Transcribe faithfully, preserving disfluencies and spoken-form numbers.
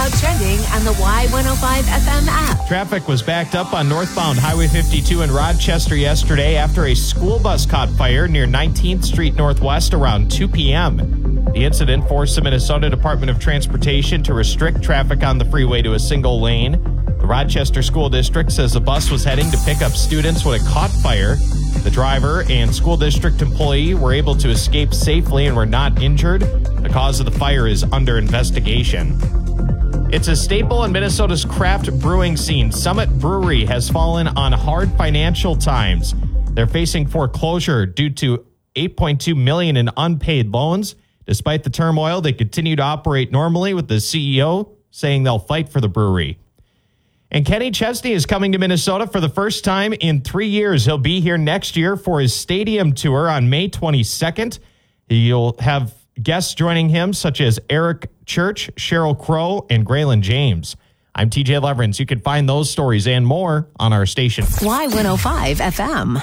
what's trending on the Y one oh five F M app. Traffic was backed up on northbound Highway fifty-two in Rochester yesterday after a school bus caught fire near nineteenth Street Northwest around two p.m. The incident forced the Minnesota Department of Transportation to restrict traffic on the freeway to a single lane. The Rochester School District says the bus was heading to pick up students when it caught fire. The driver and school district employee were able to escape safely and were not injured. The cause of the fire is under investigation. It's a staple in Minnesota's craft brewing scene. Summit Brewery has fallen on hard financial times. They're facing foreclosure due to eight point two million dollars in unpaid loans. Despite the turmoil, they continue to operate normally, with the C E O saying they'll fight for the brewery. And Kenny Chesney is coming to Minnesota for the first time in three years. He'll be here next year for his stadium tour on May twenty-second. He'll have guests joining him such as Eric Church, Sheryl Crow, and Graylin James. I'm T J Leverins. You can find those stories and more on our station. Y one oh five F M.